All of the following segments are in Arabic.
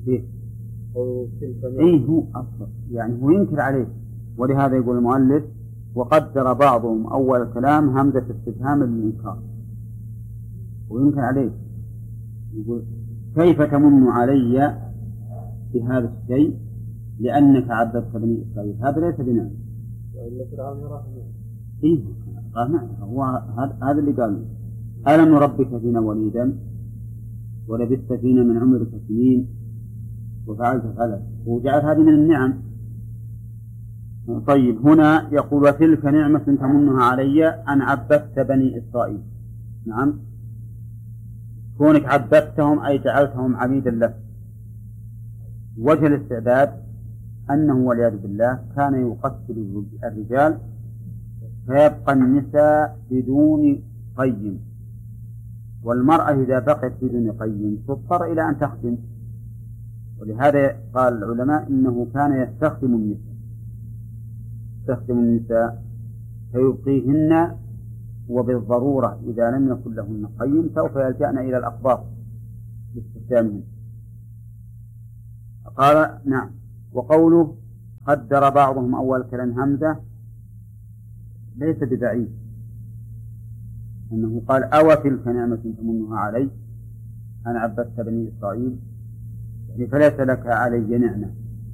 إيه هو أصلا يعني هو ينكر عليه، ولهذا يقول المؤلف وقدر بعضهم أول الكلام همزة استفهام للإنكار، وينكر عليه يقول كيف تمن علي بهذا الشيء لأنك عبدت بني إسرائيل؟ هذا ليس بنعم. إيه قال نعم، هو هذا اللي قال ألم نربك فينا وليدا ولبثت فينا من عمرك سنين وفعلت فعلت، وجعل هذه من النعم. طيب هنا يقول وتلك نعمة تمنها علي أن عبدت بني إسرائيل. نعم، كونك عبدتهم أي جعلتهم عبيدا لك. وجه الاستعباد أنه والعياذ بالله كان يقتل الرجال فيبقى النساء بدون قيم، والمرأة إذا بقيت بدون قيم تضطر إلى أن تخدم، ولهذا قال العلماء إنه كان يستخدم النساء فيبقيهن، وبالضرورة إذا لم يكن لهن قيم سوف يلجأن إلى الأقباط لاستخدامهن. قال نعم. وقوله قدر بعضهم أول كلام همزة ليس ببعيد، أنه قال أو تلك نعمة تمنها علي أن عبدت بني إسرائيل، يعني فليس لك علي نعمة.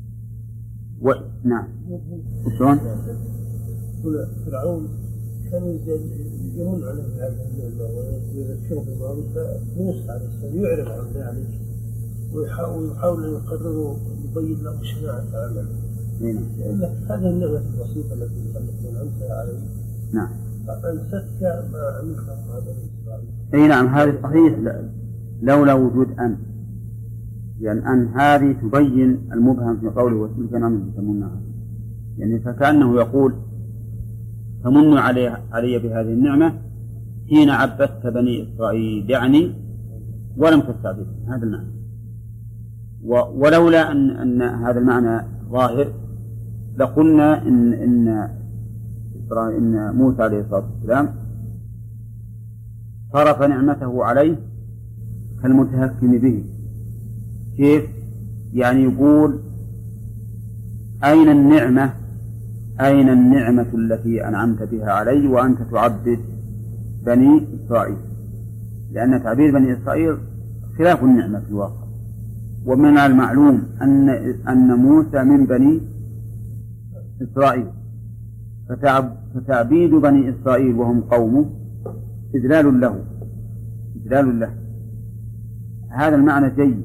نعم. شلون؟ فرعون كان يمن عليه هذه النعمة ويذكره بالماضي، فموسى عليه السلام يعرض عن ذلك ويحاول أن يقرره يبين له شناعة عمله، لأن هذه النعمة البسيطة التي أنعمت عليه نعم فأنستك ما عملت مع بني إسرائيل. أي نعم، هذا صحيح لولا وجود أن، يعني أن هذه تبين المبهم في قوله وتلك نعمة تمنها، يعني فكأنه يقول تمن علي بهذه النعمة حين عبدت بني إسرائيل، يعني ولم تستعبد. هذا المعنى. ولولا أن هذا المعنى ظاهر لقلنا إن موسى عليه الصلاة والسلام صرف نعمته عليه كالمتهكم به. كيف؟ يعني يقول أين النعمة التي أنعمت بها علي وأنت تعبد بني إسرائيل؟ لأن تعبيد بني إسرائيل خلاف النعمة في الواقع، ومن المعلوم أن موسى من بني إسرائيل، فتعبيد بني إسرائيل وهم قومه إذلال له. هذا المعنى جيد،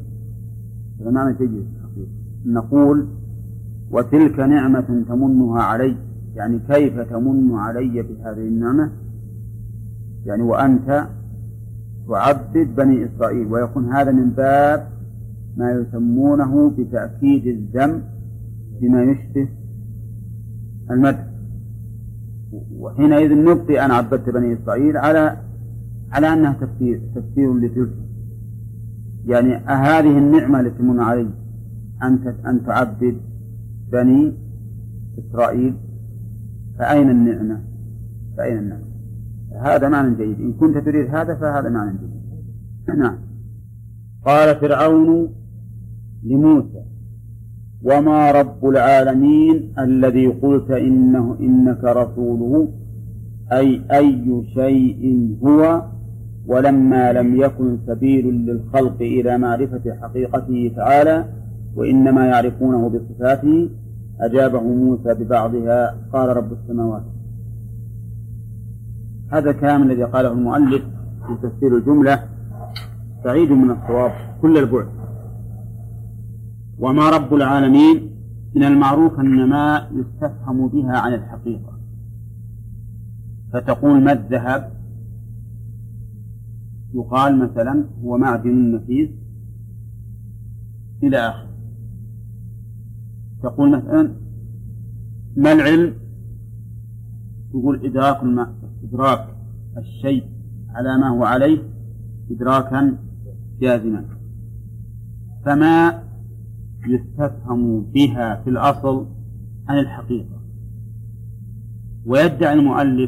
نقول وتلك نعمة تمنها علي، يعني كيف تمن علي بهذه النعمة، يعني وأنت تعبد بني إسرائيل، ويكون هذا من باب ما يسمونه بتأكيد الذم بما يشبه المدح. وحينئذ نبقي أن عبدت بني إسرائيل على أنها تفسير لتلك، يعني هذه النعمة التي تمن علي أن تعبد بني إسرائيل، فأين النعمة؟ هذا معنى جيد، إن كنت تريد هذا فهذا معنى جيد. نعم. قال فرعون لموسى وما رب العالمين الذي قلت إنك رسوله، أي شيء هو، ولما لم يكن سبيل للخلق إلى معرفة حقيقته تعالى وإنما يعرفونه بصفاته، أجابه موسى ببعضها قال رب السماوات. هذا الكلام الذي قاله المؤلف في تفسير الجملة بعيد من الصواب كل البعد. وما رب العالمين من المعروف أن ما يستفهم بها عن الحقيقة، فتقول ما الذهب، يقال مثلا هو معدن نفيس إلى آخر. تقول مثلا ما العلم، تقول إدراك الشيء على ما هو عليه إدراكا جازما. فما يستفهم بها في الأصل عن الحقيقة، ويدعي المؤلف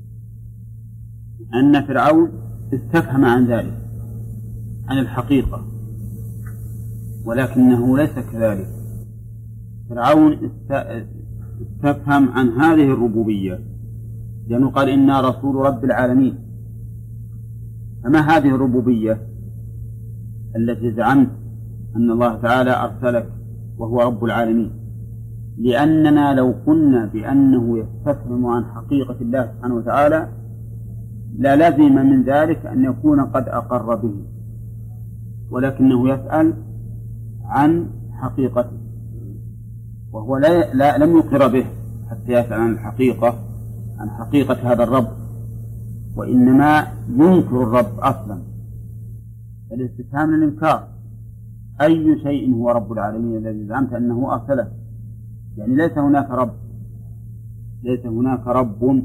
أن فرعون استفهم عن ذلك عن الحقيقة، ولكنه ليس كذلك. فرعون استفهم عن هذه الربوبية لأنه قال إنا رسول رب العالمين. فما هذه الربوبية التي زعمت أن الله تعالى أرسلك وهو رب العالمين؟ لأننا لو قلنا بأنه يستفهم عن حقيقة الله سبحانه وتعالى للزم من ذلك أن يكون قد أقر به، ولكنه يسأل عن حقيقته، وهو لم يقر به حتى يسأل عن الحقيقة، عن حقيقة هذا الرب، وإنما ينكر الرب أصلا. الاستفهام للإنكار: أي شيء هو رب العالمين الذي زعمت أنه أرسله؟ يعني ليس هناك رب، ليس هناك رب.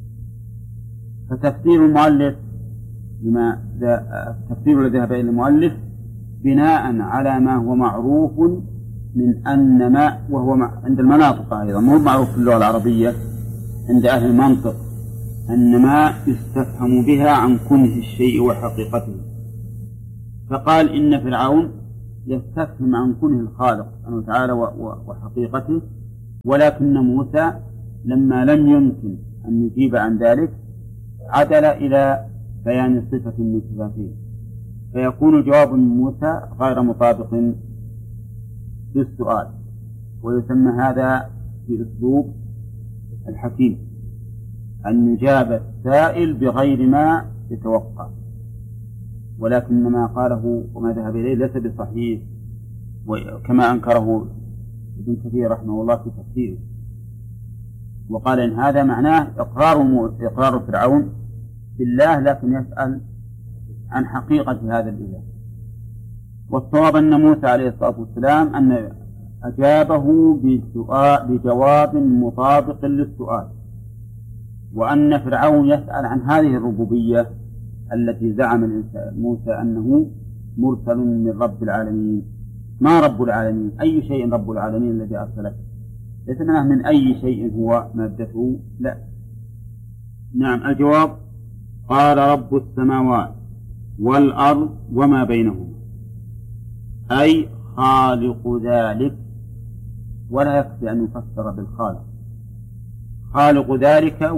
فتفسير المؤلف لما التفسير الذي ذهب إلى المؤلف بناء على ما هو معروف من أن ما وهو عند المناطق أيضا مو معروف في اللغة العربية عند أهل المنطق أن ما يستفهم بها عن كنه الشيء وحقيقته. فقال إن فرعون يستفهم عن كنه الخالق سبحانه وتعالى وحقيقته، ولكن موسى لما لم يمكن أن يجيب عن ذلك عدل إلى بيان صفة من صفاته، فيكون جواب موسى غير مطابق للسؤال، ويسمى هذا في أسلوب الحكيم أن يجاب السائل بغير ما يتوقع. ولكن ما قاله وما ذهب إليه ليس بصحيح، وكما أنكره ابن كثير رحمه الله في تفسيره، وقال إن هذا معناه إقرار فرعون بالله، لكن يسأل عن حقيقة هذا الإله. والصواب أن موسى عليه الصلاة والسلام أن أجابه بجواب مطابق للسؤال، وأن فرعون يسأل عن هذه الربوبية التي زعم موسى أنه مرسل من رب العالمين. ما رب العالمين؟ أي شيء رب العالمين الذي أرسلك؟ ليس من أي شيء هو مادته، لا. نعم، الجواب: قال رب السماوات والأرض وما بينهما، أي خالق ذلك، ولا يكفي أن يفسر بالخالق، خالق ذلك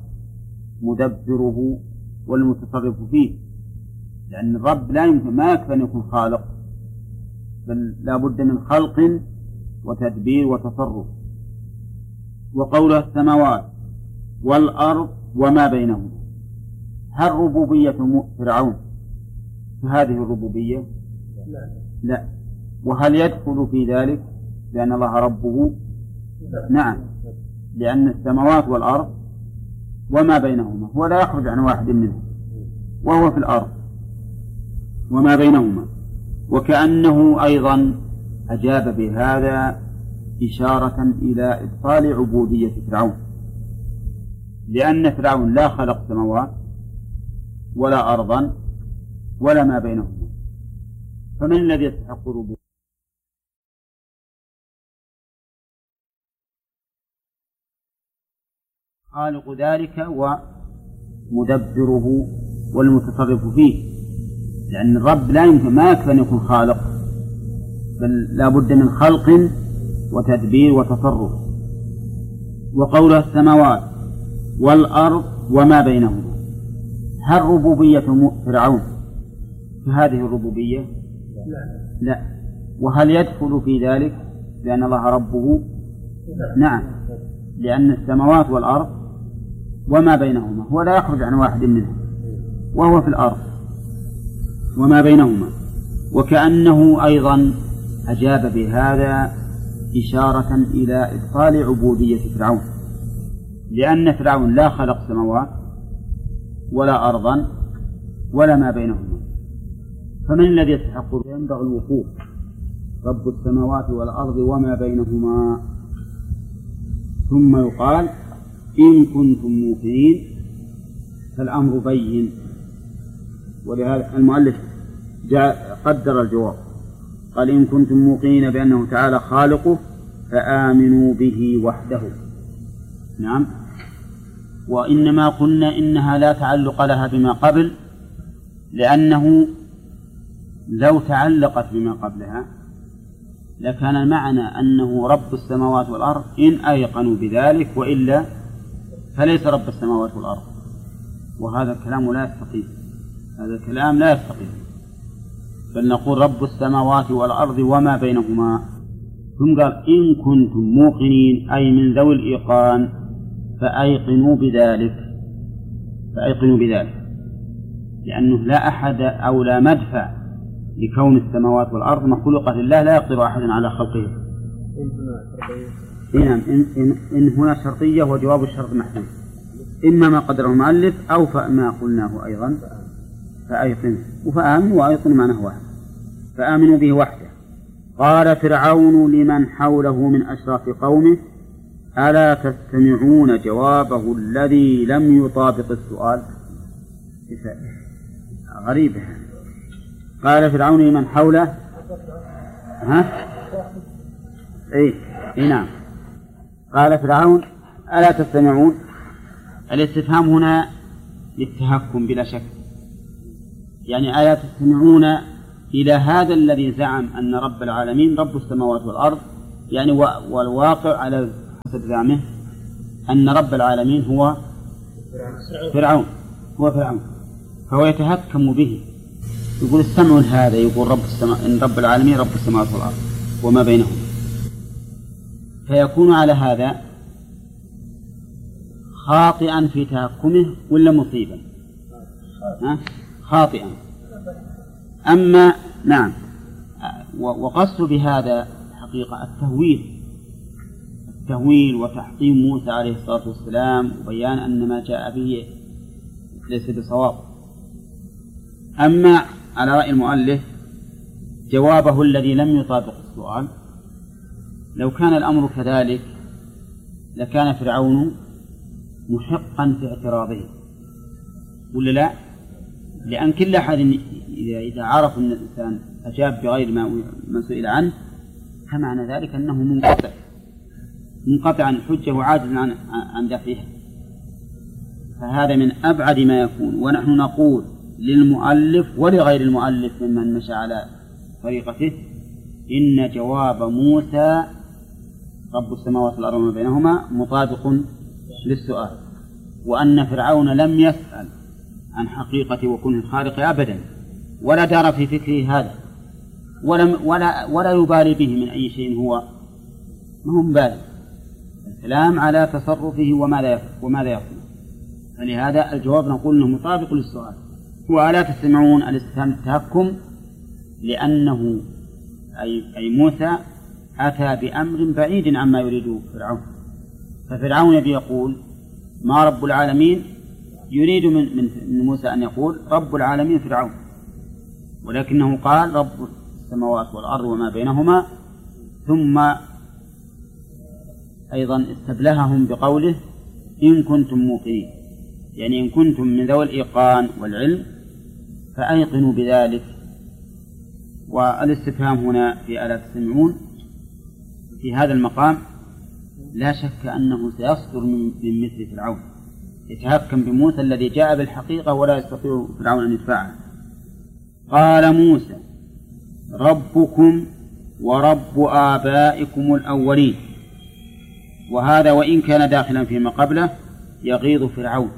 ومدبره والمتصرف فيه، لأن الرب لا يمكن ما يكفي أن يكون خالق، بل لا بد من خلق وتدبير وتصرف. وقوله السماوات والأرض وما بينهما، هل ربوبية فرعون فهذه الربوبية؟ لا. وهل يدخل في ذلك لأن الله ربه؟ نعم، لأن السماوات والأرض وما بينهما هو لا يخرج عن واحد منهم، وهو في الأرض وما بينهما. وكأنه أيضا أجاب بهذا إشارة إلى إبطال عبودية فرعون، لأن فرعون لا خلق سماوات ولا أرضا ولا ما بينهما، فمن الذي يستحق الربوبية؟ خالق ذلك ومدبره والمتصرف فيه، لأن الرب لا يمكن ما يكفي أن يكون خالق، بل لا بد من خلق وتدبير وتصرف. وقوله السماوات والأرض وما بينهما، هل ربوبية فرعون فهذه الربوبية؟ لا. وهل يدخل في ذلك لأن الله ربه؟ نعم، لأن السماوات والأرض وما بينهما هو لا يخرج عن واحد منهم، وهو في الأرض وما بينهما. وكأنه أيضا أجاب بهذا إشارة إلى إبطال عبودية فرعون، لأن فرعون لا خلق سماوات ولا أرضا ولا ما بينهما، فمن الذي يستحق؟ ينبغي الوقوف: رب السماوات والأرض وما بينهما. ثم يقال: إن كنتم موقنين، فالأمر بين. ولهذا المؤلف قدر الجواب، قال: إن كنتم موقنين بأنه تعالى خالقه فآمنوا به وحده. نعم. وإنما قلنا إنها لا تعلق لها بما قبل، لأنه لو تعلقت بما قبلها لكان المعنى أنه رب السماوات والأرض إن أيقنوا بذلك، وإلا فليس رب السماوات والأرض. وهذا الكلام لا يستقيم، هذا الكلام لا يستقيم، بل نقول رب السماوات والأرض وما بينهما. ثم قال إن كنتم موقنين أي من ذوي الإيقان فأيقنوا بذلك، فأيقنوا بذلك، لأنه لا أحد أو لا مدفع لكون السماوات والأرض مخلوقة لله، لا يقدر أحد على خلقه. إن هنا شرطية وجواب الشرط محذوف، إما ما قدره المؤلف أو فما قلناه أيضا فأيقن، وفآمنوا وأيقن معناه واحد، فآمنوا به وحده. قال فرعون لمن حوله من أشراف قومه ألا تستمعون جوابه الذي لم يطابق السؤال. غريبة. قال فرعون لمن حوله نعم. قال فرعون ألا تستمعون. الاستفهام هنا للتهكم بلا شك، يعني ألا تستمعون إلى هذا الذي زعم أن رب العالمين رب السماوات والأرض، يعني والواقع على حسب زعمه أن رب العالمين هو فرعون، فهو يتهكم به، يقول استمعوا لهذا، يقول إن رب العالمين رب السماوات والأرض وما بينهم، فيكون على هذا خاطئا في تهكمه ولا مصيبا؟ خاطئا. أما نعم، وقصد بهذا حقيقة التهويل وتحطيم موسى عليه الصلاة والسلام، وبيان أن ما جاء به ليس بصواب. أما على رأي المؤلف جوابه الذي لم يطابق السؤال، لو كان الأمر كذلك لكان فرعون محقا في اعتراضه، ولا لا؟ لأن كل أحد إذا عرف أن الإنسان أجاب بغير ما سئل عنه فمعنى ذلك أنه منقطع عن الحجة وعاجز عن دفعها، فهذا من أبعد ما يكون. ونحن نقول للمؤلف ولغير المؤلف ممن مشى على طريقته إن جواب موسى رب السماوات والأرض وما بينهما مطابق للسؤال، وأن فرعون لم يسأل عن حقيقة وكونه الخالق أبدا، ولا دار في فكره هذا، ولا يبالي به من أي شيء، هو ما هو مبالي، الكلام على تصرفه وماذا يقول. فلهذا الجواب نقول أنه مطابق للسؤال. وألا تستمعون الاستفهام التهكم، لأنه أي موسى أتى بأمر بعيد عما يريده فرعون، ففرعون يبي يقول ما رب العالمين، يريد من موسى أن يقول رب العالمين فرعون، ولكنه قال رب السماوات والأرض وما بينهما، ثم أيضا استبلههم بقوله إن كنتم موقنين، يعني إن كنتم من ذوي الإيقان والعلم فأيقنوا بذلك. والاستفهام هنا في ألا تستمعون في هذا المقام لا شك أنه سيصدر من مثل فرعون، يتهكم بموسى الذي جاء بالحقيقة ولا يستطيع فرعون أن يدفعها. قال موسى ربكم ورب آبائكم الأولين. وهذا وإن كان داخلا فيما قبله يغيظ فرعون.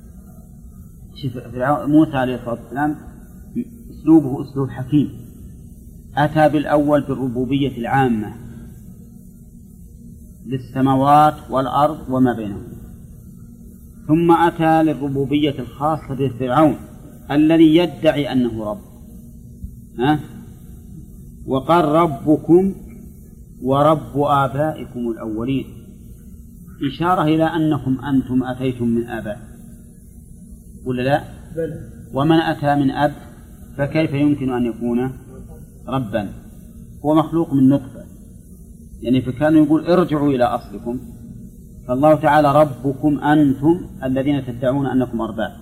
موسى عليه الصلاة والسلام أسلوبه أسلوب حكيم، أتى بالأول بالربوبية العامة للسماوات والأرض وما بينهما، ثم أتى للربوبية الخاصة بفرعون الذي يدعي أنه رب، وقال ربكم ورب آبائكم الأولين، إشارة إلى أنكم أنتم أتيتم من آباء، ولا لا؟ ومن أتى من أب فكيف يمكن أن يكون ربا؟ هو مخلوق من نطفة، يعني فكانوا يقول ارجعوا إلى أصلكم. فالله تعالى ربكم أنتم الذين تدعون أنكم أرباب،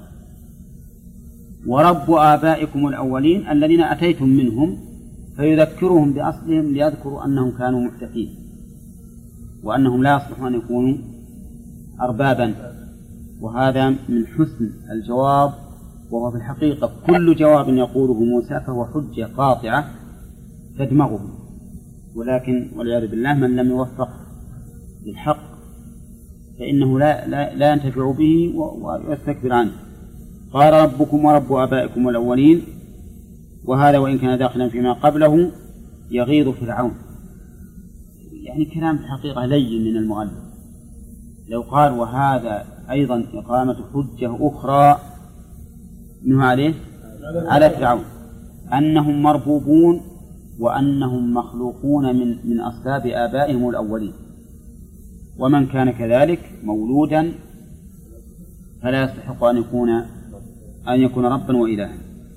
ورب آبائكم الأولين الذين أتيتم منهم، فيذكرهم بأصلهم ليذكروا أنهم كانوا محدثين وأنهم لا يصلحون أن يكونوا أربابا. وهذا من حسن الجواب، وهو في الحقيقة كل جواب يقوله موسى فهو حجة قاطعة تدمغه ولكن والعياذ بالله من لم يوفق للحق فإنه لا ينتفع به ويستكبر عنه. قال ربكم ورب آبائكم الأولين. وهذا وإن كان داخلا فيما قبله يغيظ فرعون، يعني كلام الحقيقة لين من المؤلف. لو قال وهذا أيضا إقامة حجة أخرى منه عليه على فرعون أنهم مربوبون وأنهم مخلوقون من أصلاب آبائهم الأولين، ومن كان كذلك مولودا فلا يستحق أن يكون ربا وإلها.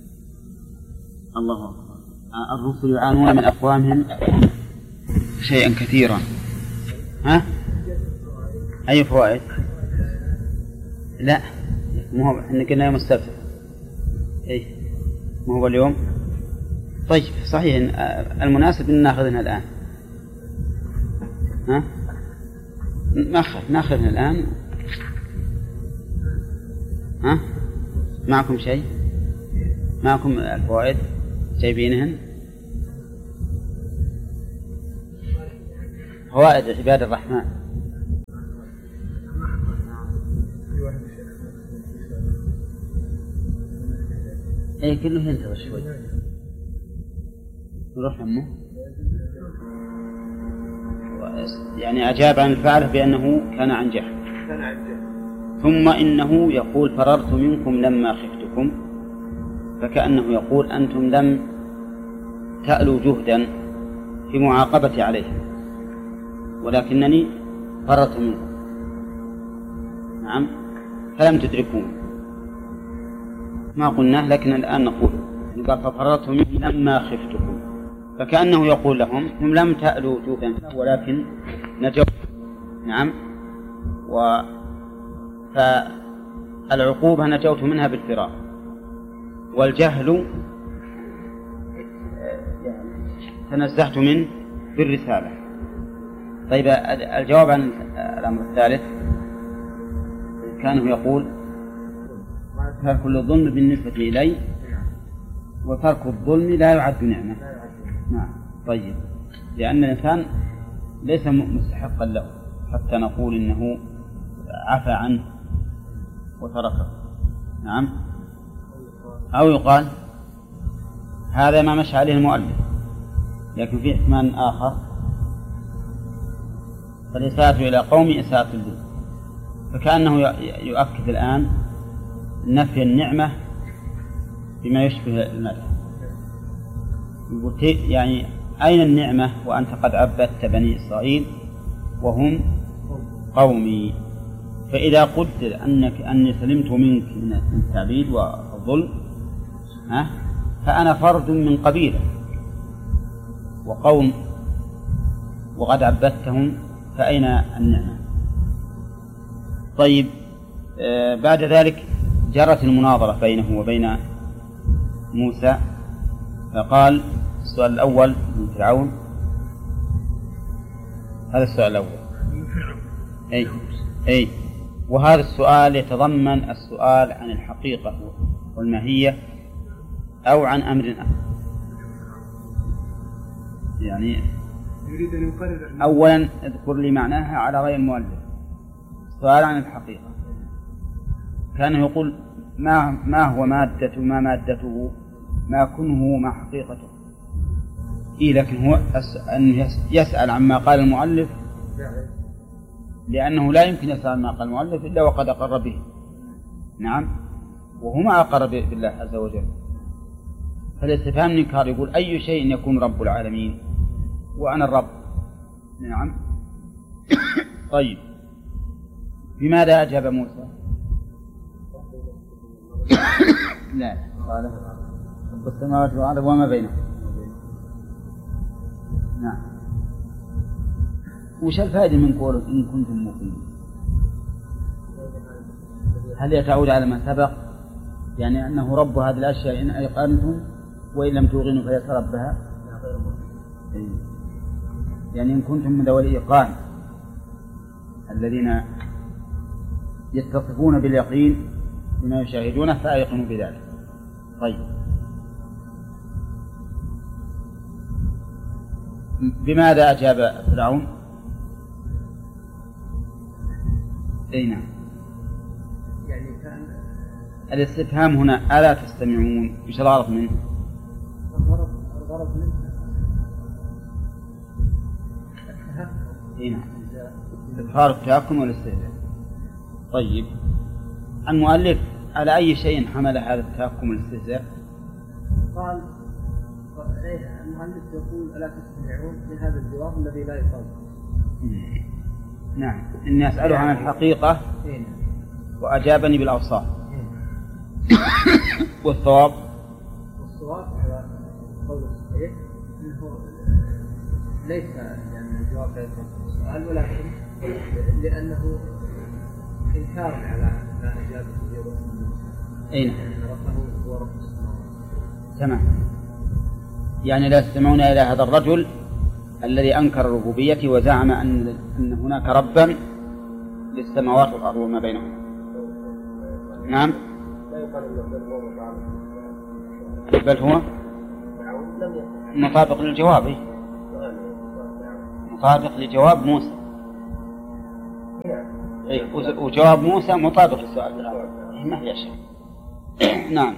الله أكبر. الرسل يعانون من أقوامهم شيئا كثيرا. ها؟ أي فوائد؟ لا، ما هو احنا قلنا يوم السبت. اي ما هو اليوم. طيب صحيح، المناسب ان ناخذها الآن. ها؟ ناخذها الآن. ها؟ معكم شيء؟ معكم الفوائد جايبينهن؟ فوائد عباد الرحمن. اي كله ينتظر شوي نروح أمه. يعني أجاب عن الفعل بأنه كان عن جهل. ثم إنه يقول فررت منكم لما خفتكم، فكأنه يقول أنتم لم تألوا جهدا في معاقبتي عليهم ولكنني فررت منكم. نعم، فلم تدركون ما قلناه، لكن الآن نقول قال ففررت منكم لما خفتكم، فكأنه يقول لهم هم لم تألوا جهدا ولكن نجوا. نعم، فالعقوبة نجوت منها بالفرار، والجهل تنزهت منه بالرسالة. طيب الجواب عن الأمر الثالث كانه يقول ترك الظلم بالنسبة إلي وترك الظلم لا يعد نعمة. نعم. طيب، لأن الإنسان ليس مستحقا له حتى نقول إنه عفى عنه وتركه. نعم. أو يقال هذا ما مشى عليه المؤلف، لكن في احتمال آخر، فالإساءة إلى قوم إساءة الدين، فكأنه يؤكد الآن نفي النعمة بما يشبه المدح. يعني أين النعمة وأنت قد عبدت بني إسرائيل وهم قومي؟ فإذا قدر أني سلمت منك من التعبيد والظلم فأنا فرد من قبيلة وقوم وقد عبدتهم، فأين النعمة؟ طيب، بعد ذلك جرت المناظرة بينه وبين موسى، فقال السؤال الأول من فرعون، هذا السؤال الأول. أي وهذا السؤال يتضمن السؤال عن الحقيقة والماهية أو عن أمر آخر. يعني يريد أن يقرر أولا اذكر لي معناها على رأي المؤلف. سؤال عن الحقيقة كان يقول ما هو مادته، ما مادته، ما كنه، ما حقيقته. لكن هو أن يسأل عما قال المؤلف، لأنه لا يمكن يسأل ما قال المؤلف إلا وقد أقر به. نعم، وهو ما أقر بالله عز وجل. فالاستفهام الإنكار يقول أي شيء يكون رب العالمين وأنا الرب. نعم. طيب، بماذا أجاب موسى؟ لا، قال رب السماوات والأرض وما بينهم. نعم. وش الفائدة من قوله إن كنتم موقنين؟ هل يتعود على ما سبق، يعني أنه رب هذه الأشياء إن أيقنتم وإن لم توقنوا فليس ربها؟ يعني إن كنتم من ذوي الإيقان الذين يتصفون باليقين بما يشاهدونه فأيقنوا بذلك. طيب، بماذا أجاب فرعون؟ أي نعم. يعني كان الاستفهام هنا ألا تستمعون، إيش الغرض منه؟ الغرض منه أي نعم، إظهار التهكم والاستهزاء. طيب المؤلف على أي شيء حمل هذا التهكم والاستهزاء؟ قال المؤلف يقول ألا تستمعون في هذا الجواب الذي لا يطلق. نعم، إني أسأله عن الحقيقة وأجابني بالأوصاف. والصواب على قول الصحيح أنه ليس يعني الجواب لا يطلق السؤال، ولكن لأنه إنكار على ما أجابه اليوم. أين؟ أن ربه هو رب السماوات. تمام، يعني لا يستمعون إلى هذا الرجل الذي أنكر الربوبية وزعم أن هناك ربا للسماوات والأرض وما بينهما. نعم، بل هو مطابق للجواب، مطابق لجواب موسى، وجواب موسى مطابق للسؤال ما هي شيء. نعم.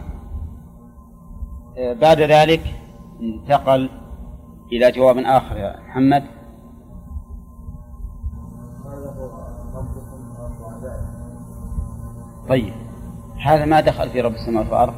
بعد ذلك انتقل إلى جواب آخر يا محمد. طيب هذا ما دخل في رب السماوات والأرض،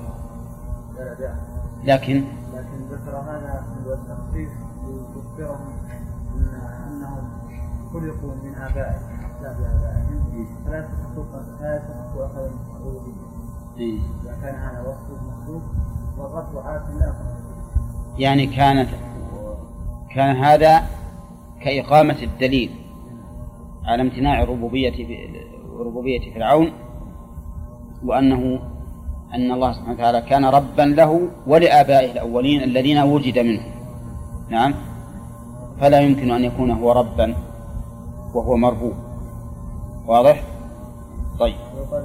لكن ذكر هذا والتخصيص يذكرهم أنهم خلقوا من آبائهم فلا تخطوا أخذ الربوبية. كان هذا وصف مخلوق والرب عاد لا. يعني كان هذا كإقامة الدليل على امتناع ربوبية فرعون، وأن الله سبحانه وتعالى كان ربا له ولآبائه الأولين الذين وجد منهم. نعم، فلا يمكن أن يكون هو ربا وهو مربوب. واضح؟ طيب.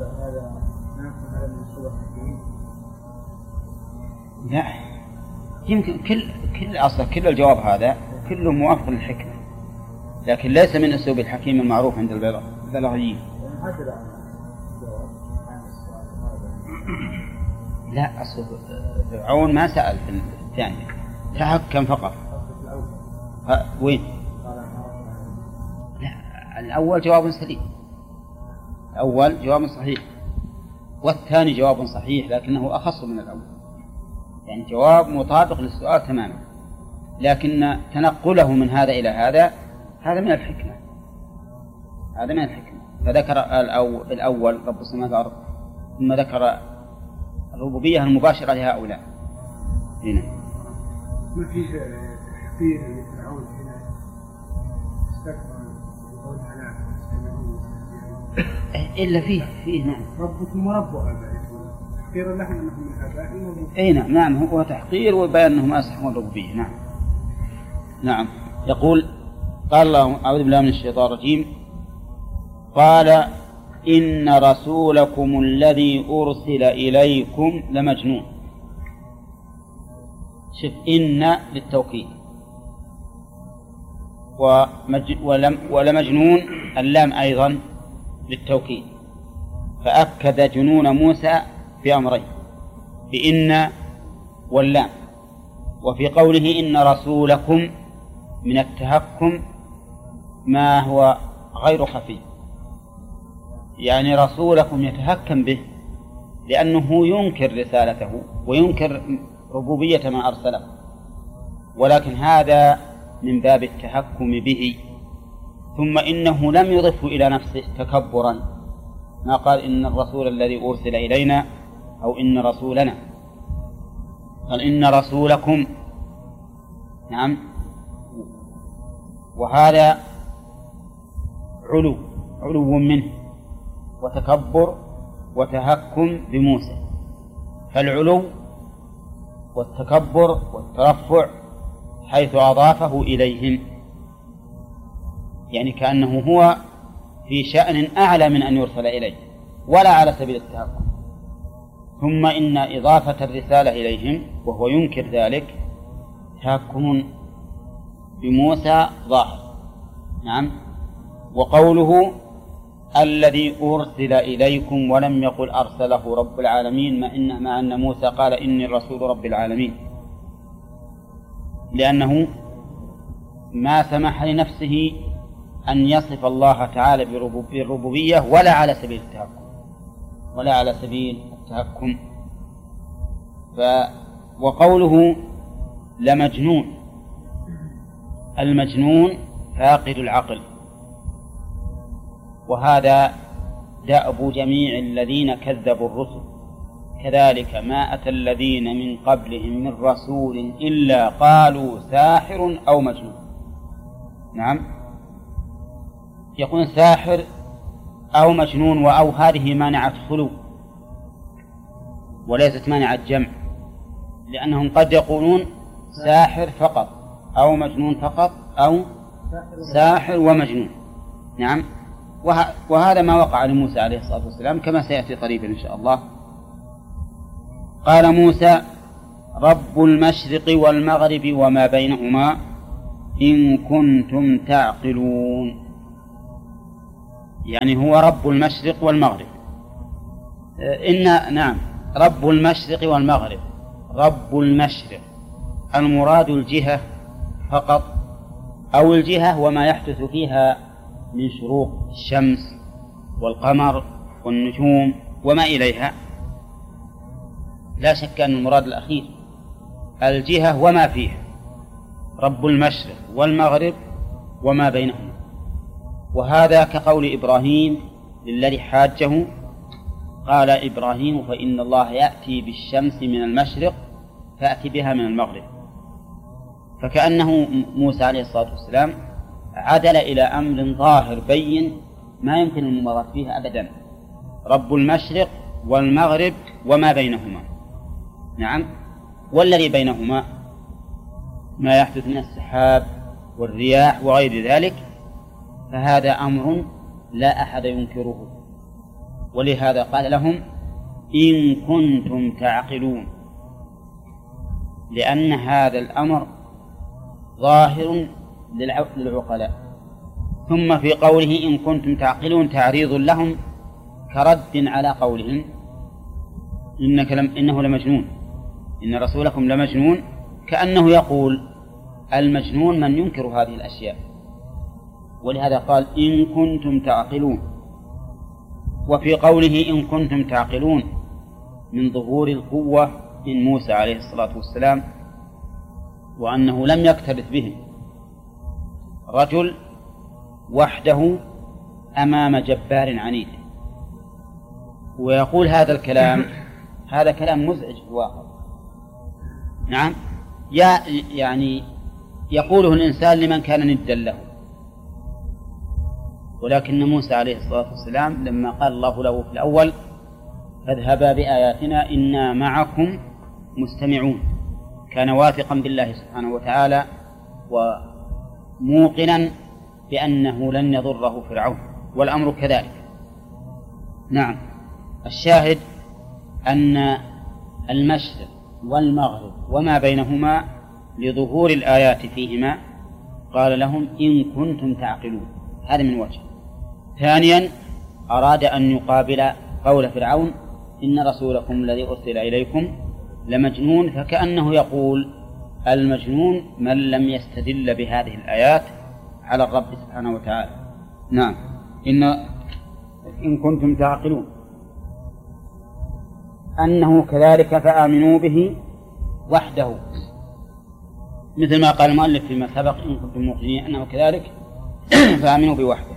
لا، يمكن كل الجواب هذا كله موافق للحكمة، لكن ليس من أسلوب الحكيم المعروف عند البلاغيين. لا، أصل فرعون ما سأل في الثاني، تحكم فقط. وين؟ لا، الأول جواب سليم، الأول جواب صحيح، والثاني جواب صحيح لكنه أخص من الأول، يعني جواب مطابق للسؤال تماما، لكن تنقله من هذا إلى هذا من الحكمة، هذا من الحكمة. فذكر الأول رب السماوات والأرض، ثم ذكر الربوبية المباشرة لهؤلاء. هنا ما فيه تحقير لفرعون هنا استكبر وقول هلاك إلا فيه نعم ربكم ورب آبائكم، تحقير لهم أنهم من آبائهم. أي نعم، هو تحقير وبيان أنهم أصحاب الربوبية. نعم. يقول قال الله أعوذ بالله من الشيطان الرجيم، قال إن رسولكم الذي أرسل إليكم لمجنون. شف إن للتوكيد، ولمجنون اللام أيضا للتوكيد، فأكد جنون موسى بأمرين، بإن واللام. وفي قوله إن رسولكم من التهكم ما هو غير خفي، يعني رسولكم يتهكم به لأنه ينكر رسالته وينكر ربوبية ما أرسله، ولكن هذا من باب التهكم به. ثم إنه لم يضفه إلى نفسه تكبرا، ما قال إن الرسول الذي أرسل إلينا أو إن رسولنا، قال إن رسولكم. نعم، وهذا علو منه وتكبر وتهكم بموسى. فالعلو والتكبر والترفع حيث أضافه إليهم، يعني كأنه هو في شأن أعلى من أن يرسل إليه ولا على سبيل التهكم. ثم إن إضافة الرسالة إليهم وهو ينكر ذلك تهكم بموسى ظاهر. نعم. وقوله الذي أرسل إليكم ولم يقل أرسله رب العالمين مع أن موسى قال إني رسول رب العالمين، لأنه ما سمح لنفسه أن يصف الله تعالى بالربوبية ولا على سبيل التهكم. وقوله لمجنون، المجنون فاقد العقل، وهذا دأب جميع الذين كذبوا الرسل، كذلك ما أتى الذين من قبلهم من رسول إلا قالوا ساحر أو مجنون. نعم، يقول ساحر أو مجنون، وأو هذه مانعة خلو وليست مانعة جمع، لأنهم قد يقولون ساحر فقط أو مجنون فقط أو ساحر ومجنون. نعم. وهذا ما وقع لموسى عليه الصلاة والسلام كما سيأتي قريبا إن شاء الله. قال موسى رب المشرق والمغرب وما بينهما إن كنتم تعقلون، يعني هو رب المشرق والمغرب. نعم، رب المشرق والمغرب. رب المشرق المراد الجهة فقط، أو الجهة وما يحدث فيها من شروق الشمس والقمر والنجوم وما إليها، لا شك أن المراد الأخير الجهة وما فيها. رب المشرق والمغرب وما بينهما، وهذا كقول إبراهيم للذي حاجه، قال إبراهيم فإن الله يأتي بالشمس من المشرق فأتي بها من المغرب. فكأنه موسى عليه الصلاة والسلام عدل إلى أمر ظاهر بين ما يمكن المبالغة فيه أبدا، رب المشرق والمغرب وما بينهما. نعم. والذي بينهما ما يحدث من السحاب والرياح وغير ذلك، فهذا أمر لا أحد ينكره، ولهذا قال لهم إن كنتم تعقلون، لأن هذا الأمر ظاهر للعقلاء. ثم في قوله إن كنتم تعقلون تعريض لهم كرد على قولهم إنه لمجنون، إن رسولكم لمجنون، كأنه يقول المجنون من ينكر هذه الأشياء، ولهذا قال إن كنتم تعقلون. وفي قوله إن كنتم تعقلون من ظهور القوة من موسى عليه الصلاة والسلام، وأنه لم يكترث بهم رجل وحده أمام جبار عنيد. ويقول هذا الكلام هذا كلام مزعج في الواقع. نعم، يعني يقوله الإنسان لمن كان ندا له، ولكن موسى عليه الصلاة والسلام لما قال الله له في الأول فاذهبا بآياتنا إنا معكم مستمعون، كان واثقا بالله سبحانه وتعالى وموقنا بأنه لن يضره فرعون، والأمر كذلك. نعم. الشاهد أن المشرق والمغرب وما بينهما لظهور الآيات فيهما قال لهم إن كنتم تعقلون، هذا من وجه. ثانيا أراد أن يقابل قول فرعون إن رسولكم الذي أرسل إليكم لمجنون، فكأنه يقول المجنون من لم يستدل بهذه الآيات على الرب سبحانه وتعالى. نعم، إن كنتم تعقلون أنه كذلك فآمنوا به وحده، مثل ما قال المؤلف فيما سبق إن كنتم مؤمنين أنه كذلك فآمنوا به وحده.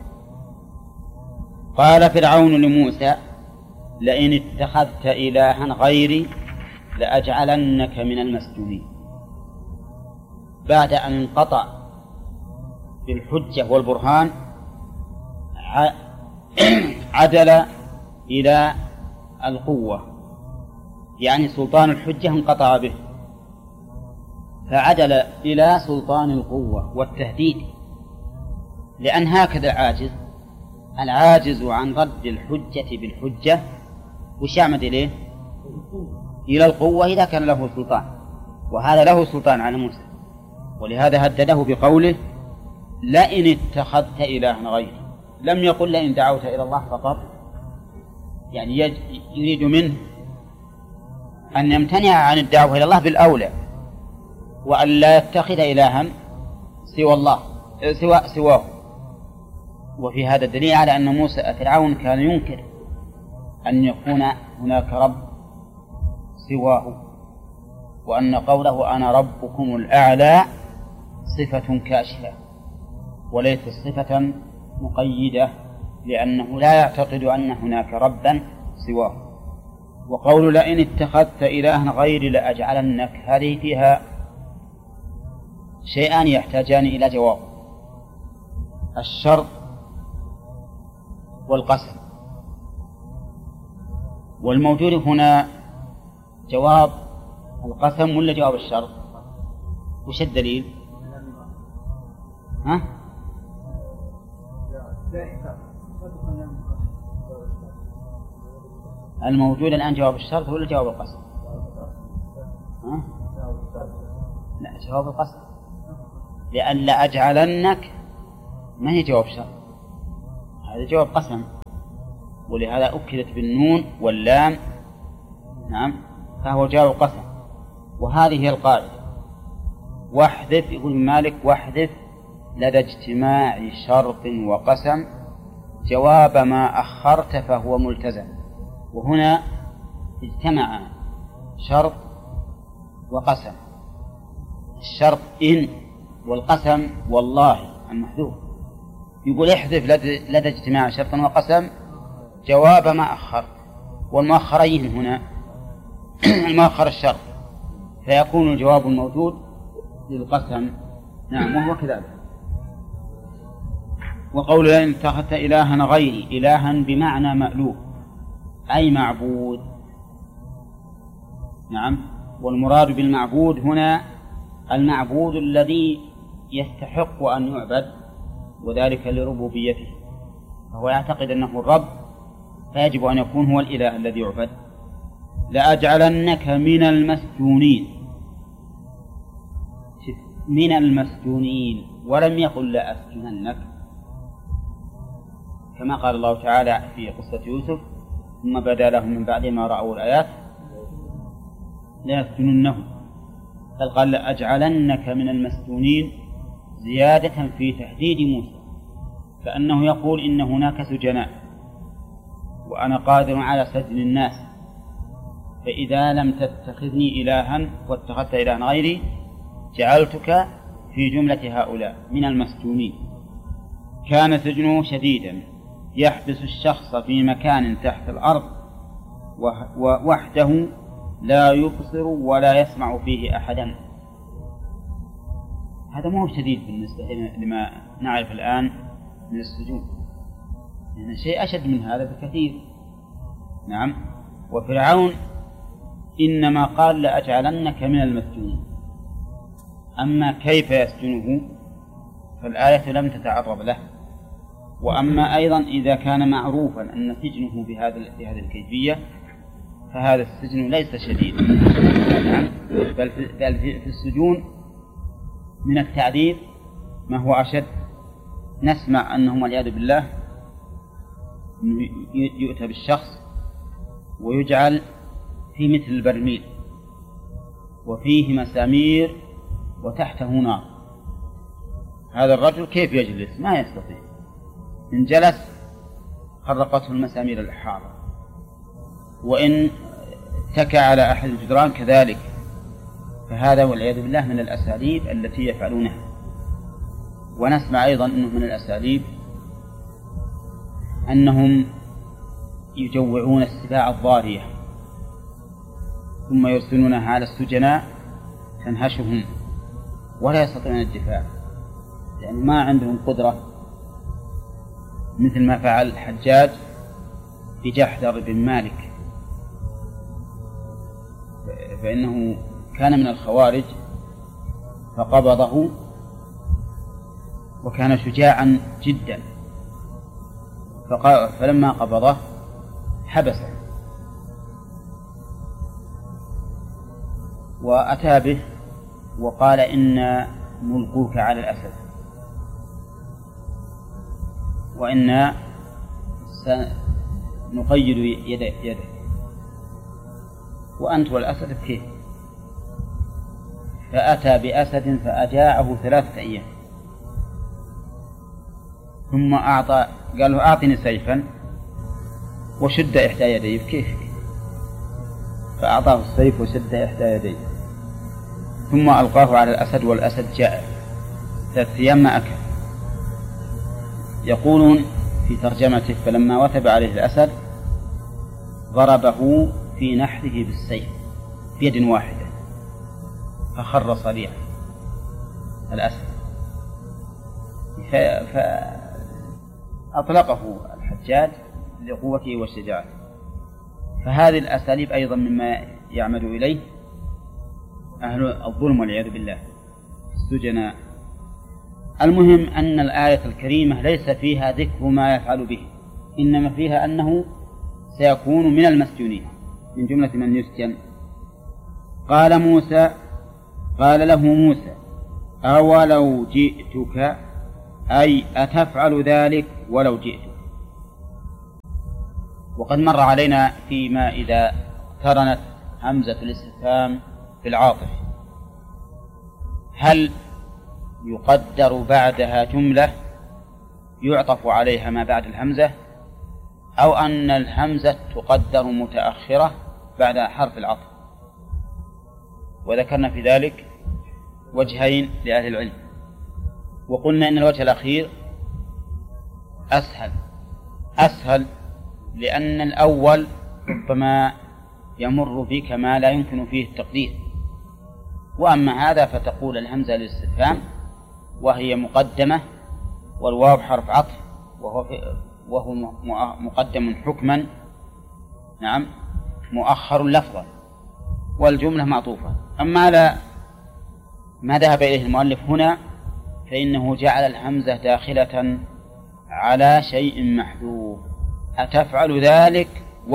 قال فرعون لموسى لئن اتخذت إلها غيري لأجعلنك من المسجونين. بعد أن انقطع بالحجة والبرهان عدل إلى القوة، يعني سلطان الحجة انقطع به، فعدل إلى سلطان القوة والتهديد، لأن هكذا العاجز عن رد الحجة بالحجة وش يعمد إليه؟ إلى القوة إذا كان له سلطان، وهذا له سلطان على موسى ولهذا هدده بقوله لئن اتخذت إلها غيري. لم يقل لئن دعوت إلى الله فقط، يعني يريد منه أن يمتنع عن الدعوة إلى الله بالأولى، وأن لا يتخذ إلها سوى الله سواه. وفي هذا الدليل على أن فرعون كان ينكر أن يكون هناك رب سواه، وأن قوله أنا ربكم الأعلى صفة كاشفة وليست صفة مقيدة، لأنه لا يعتقد أن هناك ربا سواه. وقول لئن اتخذت إلها غيري لأجعلنك، هذه فيها شيئان يحتاجان إلى جواب: الشرط والقسم. والموجود هنا جواب القسم ولا جواب الشرط؟ وش الدليل؟ ها؟ الموجود الآن جواب الشرط ولا جواب القسم؟ ها؟ لا، جواب القسم، لأن لأجعلنك ما هي جواب شرط، هذا جواب قسم، ولهذا أكدت بالنون واللام. نعم، فهو جواب قسم. وهذه هي القاعدة: واحذف، يقول مالك واحذف لدى اجتماع شرط وقسم جواب ما أخرت فهو ملتزم. وهنا اجتمع شرط وقسم، الشرط إن والقسم والله المحذوف. يقول احذف لدى اجتماع شرط وقسم جواب ما أخرت، والمؤخرين هنا المؤخر الشرط، فيكون الجواب الموجود للقسم. نعم، وهو كذلك. وقول لئن اتخذت إلها غيري، إلها بمعنى مألوه أي معبود. نعم، والمراد بالمعبود هنا المعبود الذي يستحق أن يعبد، وذلك لربوبيته، فهو يعتقد أنه الرب فيجب أن يكون هو الإله الذي يعبد. لأجعلنك من المسجونين، من المسجونين، ولم يقل لأسجننك، كما قال الله تعالى في قصة يوسف: ثم بدا لهم من بعد ما رأوا الآيات ليسجننه. بل قال لأجعلنك من المسجونين زيادة في تهديد موسى، كأنه يقول إن هناك سجناء وأنا قادر على سجن الناس، فإذا لم تتخذني إلها واتخذت إلها غيري جعلتك في جملة هؤلاء من المسجونين. كان سجنه شديدا يحبس الشخص في مكان تحت الأرض ووحده لا يبصر ولا يسمع فيه أحدا. هذا مو شديد بالنسبة لما نعرف الآن من السجون، يعني شيء أشد من هذا بكثير. نعم، وفرعون إنما قال لأجعلنك من المسجونين، أما كيف يسجنه فالآية لم تتعرض له. وأما أيضا إذا كان معروفا أن سجنه بهذه الكيفية فهذا السجن ليس شديدا. نعم، بل في السجون من التعذيب ما هو أشد. نسمع أنهم والعياذ بالله يؤتى بالشخص ويجعل في مثل البرميل وفيه مسامير وتحته نار. هذا الرجل كيف يجلس؟ ما يستطيع، إن جلس خرقته المسامير الحارة، وإن اتكى على أحد الجدران كذلك. فهذا والعياذ بالله من الأساليب التي يفعلونها. ونسمع أيضا أنه من الأساليب أنهم يجوعون السباع الضارية ثم يرسلونها على السجناء تنهشهم ولا يستطيعون الدفاع، يعني ما عندهم قدرة، مثل ما فعل الحجاج بجحدر بن مالك، فإنه كان من الخوارج فقبضه وكان شجاعا جدا، فلما قبضه حبسه وأتى به وقال إن ملقوك على الأسد وإنا سنقيد يدك وأنت والأسد كيف؟ فأتى بأسد فأجاعه 3 أيام ثم أعطى قال له أعطني سيفا وشد إحدى يديه كيف؟ فأعطاه السيف وشد إحدى يديه ثم ألقاه على الأسد والأسد جاء 3 أيام ما أكل. يقولون في ترجمته فلما وثب عليه الأسد ضربه في نحره بالسيف بيد واحدة فخر صريعا الأسد فأطلقه الحجاج لقوته وشجاعته. فهذه الأساليب أيضا مما يعمد إليه أهل الظلم والعياذ بالله السجناء. المهم أن الآية الكريمة ليس فيها ذكر ما يفعل به، إنما فيها أنه سيكون من المسجونين من جملة من يسجن. قال له موسى أولو جئتك أي أتفعل ذلك ولو جئتك. وقد مر علينا فيما إذا اقترنت همزة الاستفهام بالعاطف هل يقدر بعدها جملة يعطف عليها ما بعد الهمزة أو أن الهمزة تقدر متأخرة بعد حرف العطف. وذكرنا في ذلك وجهين لأهل العلم، وقلنا إن الوجه الأخير أسهل لأن الأول ربما يمر بك ما لا يمكن فيه التقدير، وأما هذا فتقول الهمزة للاستفهام وهي مقدمة والواو حرف عطف وهو مقدم حكما نعم مؤخر لفظا والجملة معطوفة. أما لا ما ذهب إليه المؤلف هنا فإنه جعل الهمزة داخلة على شيء محذوف أتفعل ذلك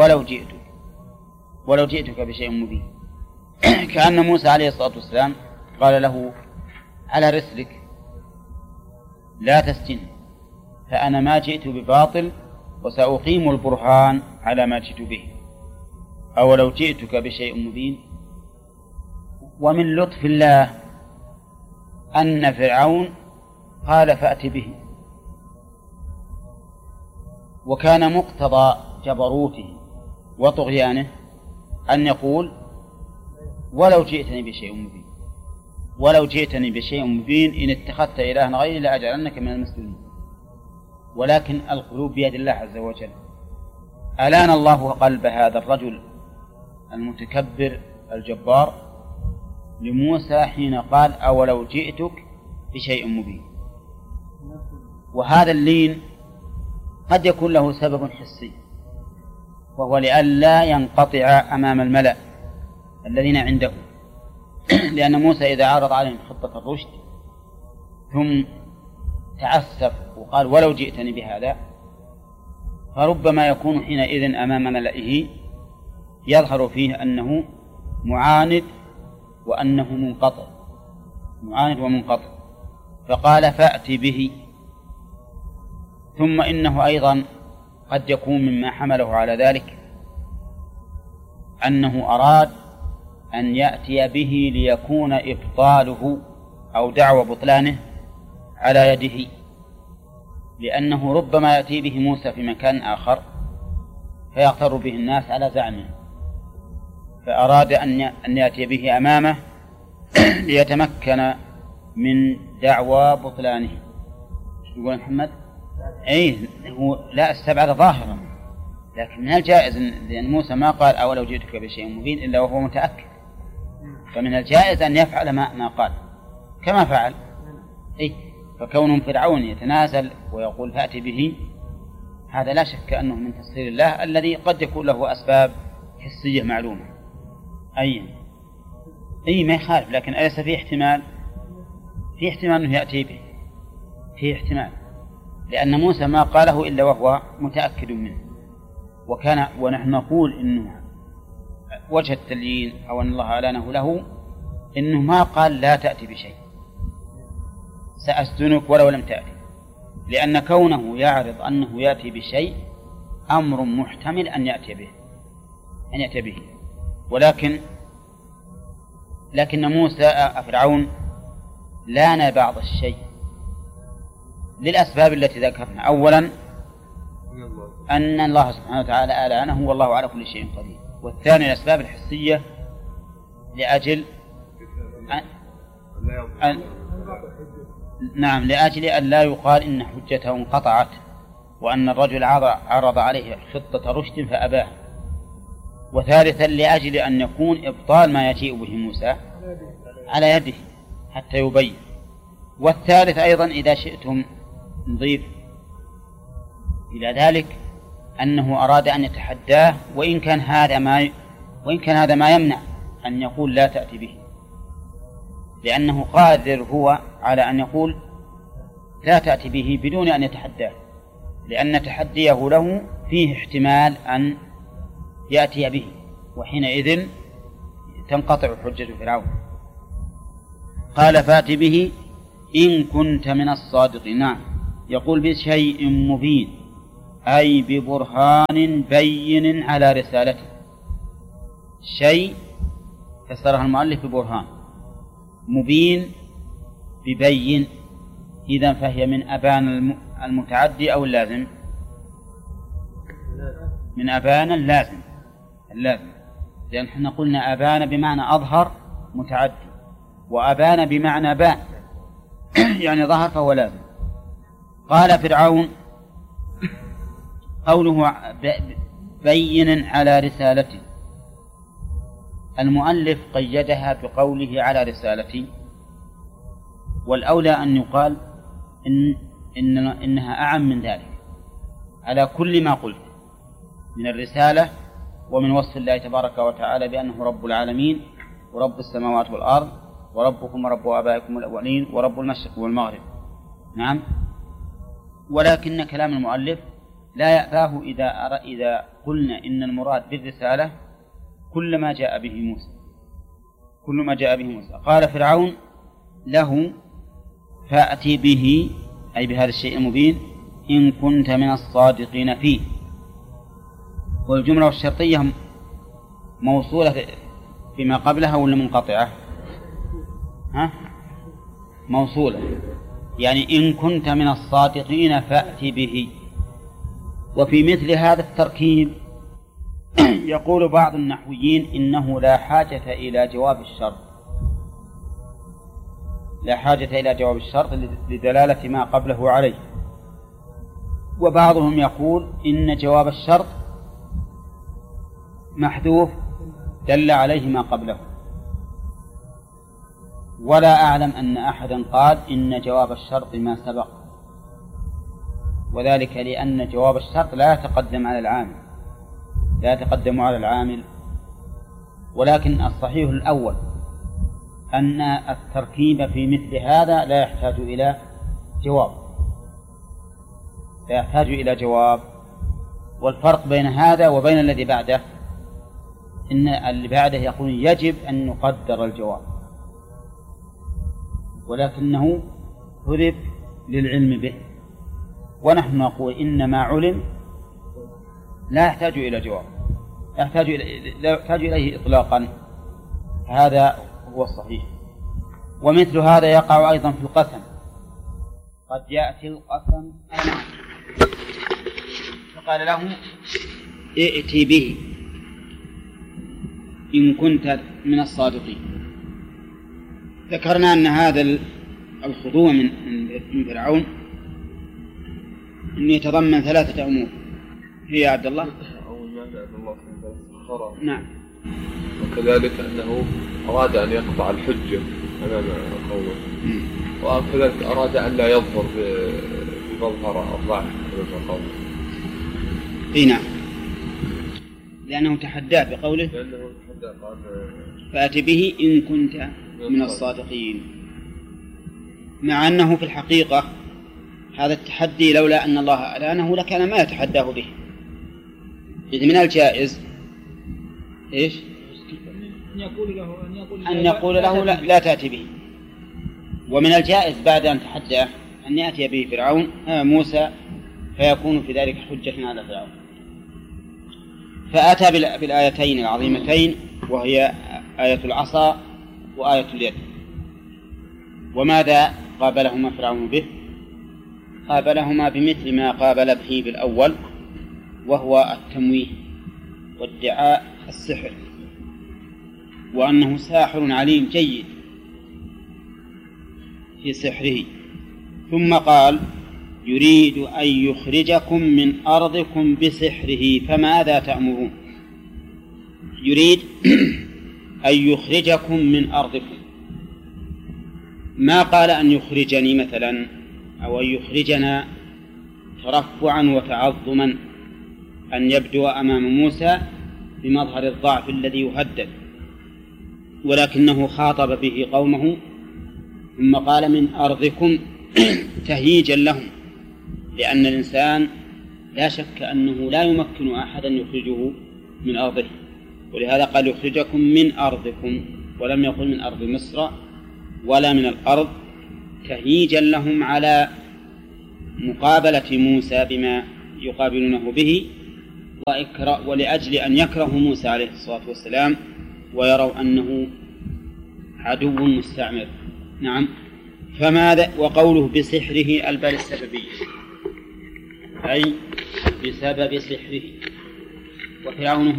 ولو جئتك بشيء مبين كأن موسى عليه الصلاة والسلام قال له على رسلك لا تسجن فأنا ما جئت بباطل وسأقيم البرهان على ما جئت به أو لو جئتك بشيء مبين. ومن لطف الله أن فرعون قال فأت به، وكان مقتضى جبروته وطغيانه أن يقول ولو جئتني بشيء مبين إن اتخذت إلها غيري لأجعلنك من المسلمين. ولكن القلوب بيد الله عز وجل. ألان الله قلب هذا الرجل المتكبر الجبار لموسى حين قال أولو جئتك بشيء مبين. وهذا اللين قد يكون له سبب حسي وهو لئلا ينقطع أمام الملأ الذين عنده لأن موسى إذا عرض عليهم خطة الرشد ثم تعسف وقال ولو جئتني بهذا فربما يكون حينئذ أمام ملئه يظهر فيه أنه معاند وأنه منقطع فقال فأت به. ثم إنه أيضا قد يكون مما حمله على ذلك أنه أراد أن يأتي به ليكون إبطاله أو دعوى بطلانه على يده، لأنه ربما يأتي به موسى في مكان آخر فيغتر به الناس على زعمه، فأراد أن يأتي به أمامه ليتمكن من دعوى بطلانه. يقول محمد هو لا استبعد ظاهرا، لكن من الجائز لأن موسى ما قال أولو جئتك بشيء مبين إلا وهو متأكد، فمن الجائز أن يفعل ما قال كما فعل. فكون فرعون يتنازل ويقول فأتي به هذا لا شك أنه من تسخير الله الذي قد يكون له أسباب حسية معلومة. ما يخالف، لكن أليس فيه احتمال أنه يأتي به، فيه احتمال، لأن موسى ما قاله إلا وهو متأكد منه. ونحن نقول إنه وجه التليين أو أن الله أعلنه له إنه ما قال لا تأتي بشيء، سأسجنك ولو لم تأتي، لأن كونه يعرض أنه يأتي بشيء أمر محتمل أن يأتي به، لكن موسى فرعون لان بعض الشيء للأسباب التي ذكرنا. أولا أن الله سبحانه وتعالى ألانه والله على كل شيء قدير، والثاني الأسباب الحسية لأجل لأجل أن لا يقال إن حجته انقطعت وأن الرجل عرض عليه خطة رشد فأباه. وثالثا لأجل أن يكون إبطال ما يجيء به موسى على يده حتى يبين. والثالث أيضا إذا شئتم نضيف إلى ذلك أنه أراد أن يتحداه، وإن كان هذا ما يمنع أن يقول لا تأتي به، لأنه قادر هو على أن يقول لا تأتي به بدون أن يتحداه، لأن تحديه له فيه احتمال أن يأتي به، وحينئذ تنقطع حجة فرعون. قال فأت به إن كنت من الصادقين. نعم، يقول بشيء مبين أي ببرهان بين على رسالته. شيء فسرها المؤلف ببرهان، مبين ببين، إذن فهي من أبان المتعدي أو اللازم؟ من أبان اللازم، لأن احنا قلنا أبان بمعنى أظهر متعدي، وأبان بمعنى بان يعني ظهر فهو لازم. قال فرعون قوله بين على رسالته، المؤلف قيدها بقوله على رسالتي، والأولى أن يقال إنها أعم من ذلك، على كل ما قلت من الرسالة ومن وصف الله تبارك وتعالى بأنه رب العالمين ورب السماوات والأرض وربكم ورب آبائكم الأولين ورب المشرق والمغرب. نعم، ولكن كلام المؤلف لا يأباه إذا قلنا إن المراد بالرسالة كل ما جاء به موسى. قال فرعون له فأتي به أي بهذا الشيء المبين إن كنت من الصادقين فيه. والجملة الشرطية موصولة فيما قبلها ولا منقطعة؟ موصولة، يعني إن كنت من الصادقين فأتي به. وفي مثل هذا التركيب يقول بعض النحويين إنه لا حاجة إلى جواب الشرط لدلالة ما قبله عليه. وبعضهم يقول إن جواب الشرط محذوف دل عليه ما قبله. ولا أعلم أن أحدا قال إن جواب الشرط ما سبق، وذلك لأن جواب الشرط لا يتقدم على العامل، ولكن الصحيح الأول أن التركيب في مثل هذا لا يحتاج إلى جواب. والفرق بين هذا وبين الذي بعده إن اللي بعده يقول يجب أن نقدر الجواب، ولكنه حذف للعلم به، ونحن نقول إن ما علم لا يحتاج إلى جواب، لا يحتاج إليه إطلاقا. هذا هو الصحيح. ومثل هذا يقع أيضا في القسم، قد يأتي القسم فقال له ائتي به إن كنت من الصادقين. ذكرنا أن هذا الخضوع من فرعون أن يتضمن 3 أمور، هي عبد الله. أول ما عبد الله سخره. نعم. وكذلك أنه أراد أن يقطع الحجة أمام قومه، وكذلك أراد أن لا يظهر بمظهر الضعف أمام قومه. نعم، لأنه تحداه بقوله قال فأتي به إن كنت من الصادقين، مع أنه في الحقيقة هذا التحدي لولا أن الله ألانه لكان ما يتحداه به. إذ من الجائز إيش؟ أن يقول له لا تأتي به، ومن الجائز بعد أن تحدى أن يأتي به فرعون موسى فيكون في ذلك حجة على فرعون. فأتى بالآيتين العظيمتين وهي آية العصا وآية اليد. وماذا قابلهما فرعون به؟ قابلهما بمثل ما قابل به بالأول، وهو التمويه وادعاء السحر، وأنه ساحر عليم جيد في سحره. ثم قال يريد أن يخرجكم من أرضكم بسحره فماذا تأمرون؟ يريد أن يخرجكم من أرضكم، ما قال أن يخرجني مثلا أو أن يخرجنا ترفعا وتعظما، أن يبدو أمام موسى بمظهر الضعف الذي يهدد، ولكنه خاطب به قومه ثم قال من أرضكم تهييجا لهم، لأن الإنسان لا شك أنه لا يمكن أحدا يخرجه من أرضه، ولهذا قال يخرجكم من أرضكم ولم يقل من أرض مصر ولا من الأرض، تهييجا لهم على مقابلة موسى بما يقابلونه به، ولأجل أن يكرهوا موسى عليه الصلاة والسلام ويروا أنه عدو مستعمر. نعم. فماذا؟ وقوله بسحره الباء السببية، أي بسبب سحره. وفرعون